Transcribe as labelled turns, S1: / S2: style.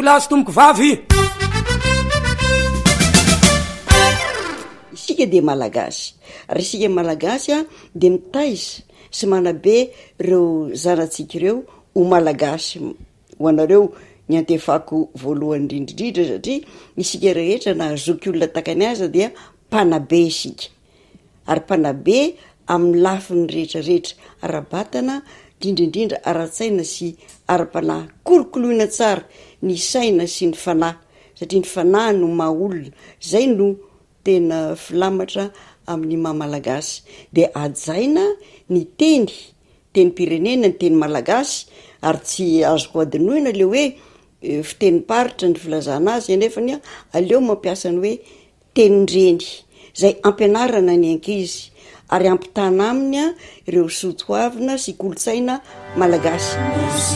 S1: lasy tomoko vavy.
S2: Isika de malagasy ary isika malagasy a de mitaiza sy manabe reo zanatsika ireo ho malagasy ho anareo ny antefako voalohany indrindrindra satria isika rehetra na zoky olona takany aza dia mpanabe isika ary mpanabe amin'ny lafiny rehetrarehetra ara-batana indrindrindrindra ara-tsaina sy ara-panahy kolokoloina tsara ny saina sy ny fanahy satria ny fanahy no maha olona zay no tena filamatra amin'ny maha-malagasy de ajaina ny teny-pirenena ny teny malagasy ary tsy azoko adinoina le hoe fiteny-paritra ny filazana azy nefa ny aleo mampiasa ny hoe tenindreny zay ampianarana ny ankizy ary ampitana aminy ireo soatoavina sy kolotsaina malagasy.